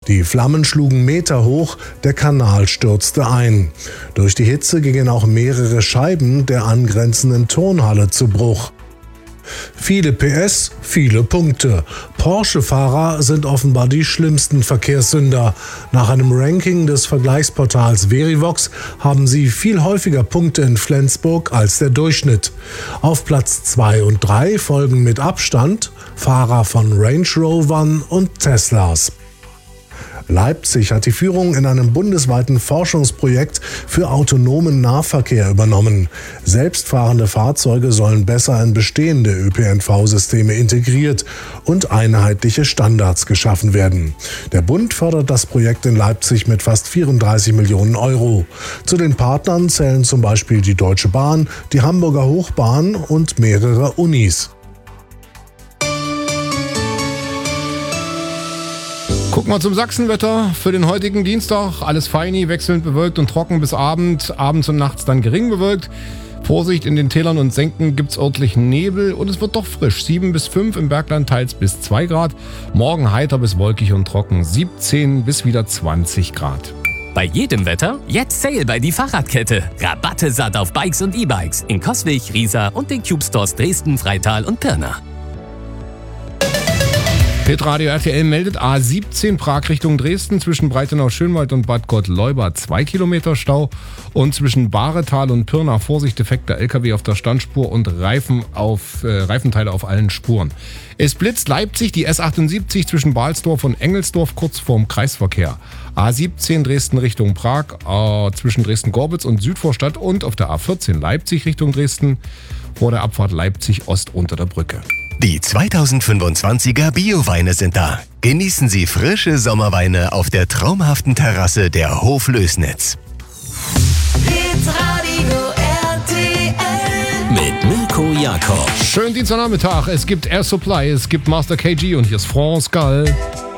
Die Flammen schlugen meterhoch, der Kanal stürzte ein. Durch die Hitze gingen auch mehrere Scheiben der angrenzenden Turnhalle zu Bruch. Viele PS, viele Punkte. Porsche-Fahrer sind offenbar die schlimmsten Verkehrssünder. Nach einem Ranking des Vergleichsportals Verivox haben sie viel häufiger Punkte in Flensburg als der Durchschnitt. Auf Platz 2 und 3 folgen mit Abstand Fahrer von Range Rovern und Teslas. Leipzig hat die Führung in einem bundesweiten Forschungsprojekt für autonomen Nahverkehr übernommen. Selbstfahrende Fahrzeuge sollen besser in bestehende ÖPNV-Systeme integriert und einheitliche Standards geschaffen werden. Der Bund fördert das Projekt in Leipzig mit fast 34 Millionen Euro. Zu den Partnern zählen zum Beispiel die Deutsche Bahn, die Hamburger Hochbahn und mehrere Unis. Gucken wir zum Sachsenwetter für den heutigen Dienstag. Alles feini, wechselnd bewölkt und trocken bis Abend. Abends und nachts dann gering bewölkt. Vorsicht, in den Tälern und Senken gibt es örtlich Nebel und es wird doch frisch. 7 bis 5 im Bergland, teils bis 2 Grad. Morgen heiter bis wolkig und trocken. 17 bis wieder 20 Grad. Bei jedem Wetter jetzt Sale bei die Fahrradkette. Rabatte satt auf Bikes und E-Bikes in Coswig, Riesa und den Cube Stores Dresden, Freital und Pirna. Hitradio RTL meldet A17 Prag Richtung Dresden zwischen Breitenau-Schönwald und Bad Gottleuba 2 Kilometer Stau und zwischen Bahretal und Pirna Vorsicht defekter LKW auf der Standspur und Reifenteile auf allen Spuren. Es blitzt Leipzig die S78 zwischen Balsdorf und Engelsdorf kurz vorm Kreisverkehr. A17 Dresden Richtung Prag zwischen Dresden-Gorbitz und Südvorstadt und auf der A14 Leipzig Richtung Dresden vor der Abfahrt Leipzig Ost unter der Brücke. Die 2025er Bio-Weine sind da. Genießen Sie frische Sommerweine auf der traumhaften Terrasse der Hoflößnitz. Hitradio RTL Mit Mirko Jakob. Schönen Dienstagnachmittag. Es gibt Air Supply, es gibt Master KG und hier ist France Gall.